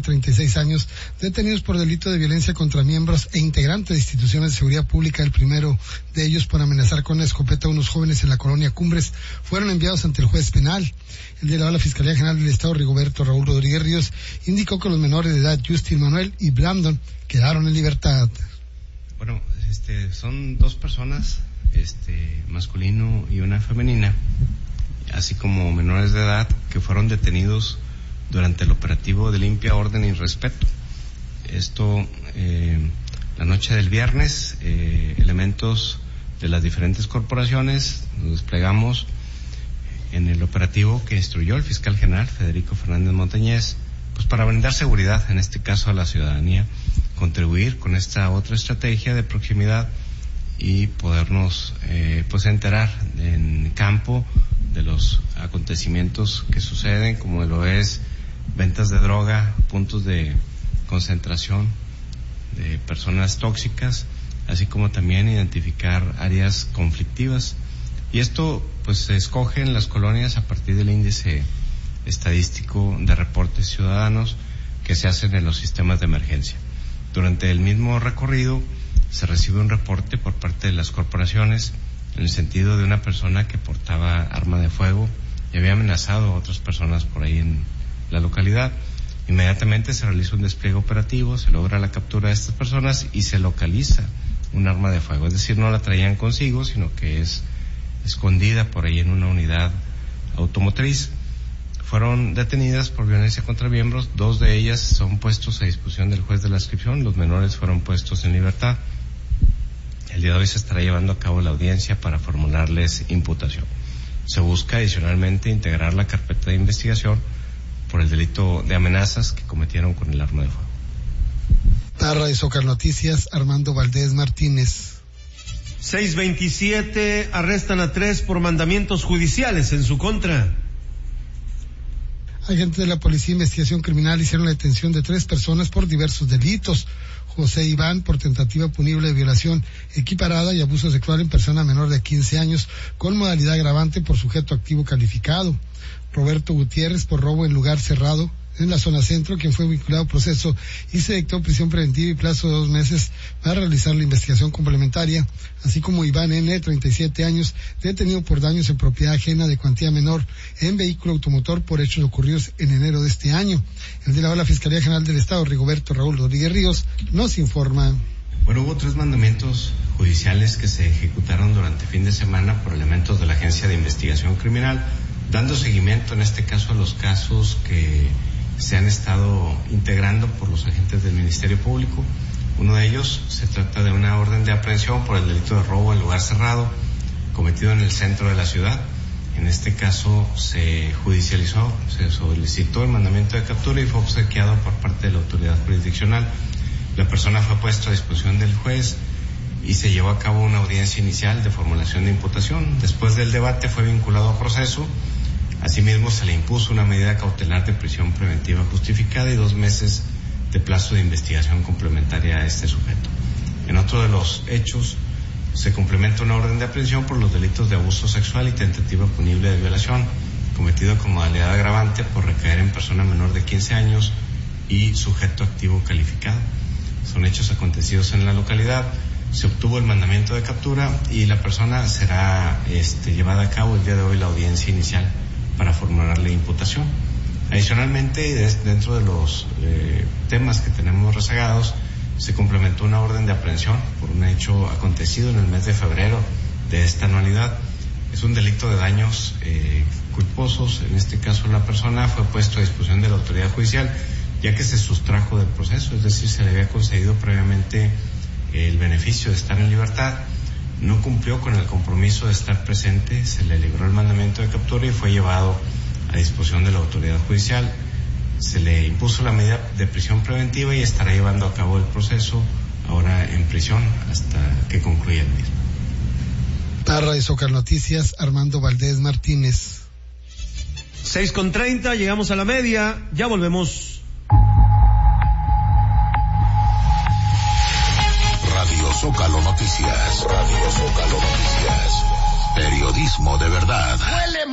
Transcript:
36 años, detenidos por delito de violencia contra miembros e integrantes de instituciones de seguridad pública. El primero de ellos por amenazar con la escopeta a unos jóvenes en la colonia Cumbres, fueron enviados ante el juez penal. El delegado de la Fiscalía General del Estado, Rigoberto Raúl Rodríguez Ríos, indicó que los menores de edad, Justin Manuel y Brandon, quedaron en libertad. Bueno, son dos personas, masculino y una femenina, así como menores de edad, que fueron detenidos durante el operativo de limpia, orden y respeto. Esto, la noche del viernes, elementos de las diferentes corporaciones nos desplegamos en el operativo que instruyó el fiscal general Federico Fernández Montañez, pues para brindar seguridad, en este caso a la ciudadanía, contribuir con esta otra estrategia de proximidad y podernos enterar en campo de los acontecimientos que suceden, como lo es ventas de droga, puntos de concentración de personas tóxicas, así como también identificar áreas conflictivas. Y esto pues se escoge en las colonias a partir del índice estadístico de reportes ciudadanos que se hacen en los sistemas de emergencia. Durante el mismo recorrido se recibe un reporte por parte de las corporaciones en el sentido de una persona que portaba arma de fuego y había amenazado a otras personas por ahí en la localidad. Inmediatamente se realiza un despliegue operativo, se logra la captura de estas personas y se localiza un arma de fuego, es decir, no la traían consigo, sino que es escondida por ahí en una unidad automotriz. Fueron detenidas por violencia contra miembros, dos de ellas son puestos a disposición del juez de la inscripción, los menores fueron puestos en libertad. El día de hoy se estará llevando a cabo la audiencia para formularles imputación. Se busca adicionalmente integrar la carpeta de investigación por el delito de amenazas que cometieron con el arma de fuego. Para Radio Zócalo Noticias, Armando Valdés Martínez. 6:27, arrestan a 3 por mandamientos judiciales en su contra. Agentes de la Policía de Investigación Criminal hicieron la detención de 3 personas por diversos delitos. José Iván por tentativa punible de violación equiparada y abuso sexual en persona menor de 15 años con modalidad agravante por sujeto activo calificado. Roberto Gutiérrez por robo en lugar cerrado en la zona centro, quien fue vinculado a proceso y se dictó prisión preventiva y plazo de 2 meses para realizar la investigación complementaria, así como Iván N., 37 años, detenido por daños en propiedad ajena de cuantía menor en vehículo automotor por hechos ocurridos en enero de este año. El delegado de la Fiscalía General del Estado, Rigoberto Raúl Rodríguez Ríos, nos informa. Bueno, hubo 3 mandamientos judiciales que se ejecutaron durante fin de semana por elementos de la Agencia de Investigación Criminal, dando seguimiento en este caso a los casos que se han estado integrando por los agentes del Ministerio Público. Uno de ellos se trata de una orden de aprehensión por el delito de robo en lugar cerrado cometido en el centro de la ciudad. En este caso se judicializó, se solicitó el mandamiento de captura y fue obsequiado por parte de la autoridad jurisdiccional. La persona fue puesta a disposición del juez y se llevó a cabo una audiencia inicial de formulación de imputación. Después del debate fue vinculado a proceso. Asimismo, se le impuso una medida cautelar de prisión preventiva justificada y 2 meses de plazo de investigación complementaria a este sujeto. En otro de los hechos, se complementa una orden de aprehensión por los delitos de abuso sexual y tentativa punible de violación, cometido con modalidad agravante por recaer en persona menor de 15 años y sujeto activo calificado. Son hechos acontecidos en la localidad. Se obtuvo el mandamiento de captura y la persona será llevada a cabo el día de hoy la audiencia inicial para formularle imputación. Adicionalmente, dentro de los temas que tenemos rezagados, se complementó una orden de aprehensión por un hecho acontecido en el mes de febrero de esta anualidad. Es un delito de daños culposos. En este caso, la persona fue puesto a disposición de la autoridad judicial, ya que se sustrajo del proceso, es decir, se le había concedido previamente el beneficio de estar en libertad. No cumplió con el compromiso de estar presente, se le libró el mandamiento de captura y fue llevado a disposición de la autoridad judicial. Se le impuso la medida de prisión preventiva y estará llevando a cabo el proceso ahora en prisión hasta que concluya el mismo. Para Radio Zócalo Noticias, Armando Valdés Martínez. 6:30, llegamos a la media, ya volvemos. Radio Zócalo Noticias. Radio Zócalo Noticias. Periodismo de verdad.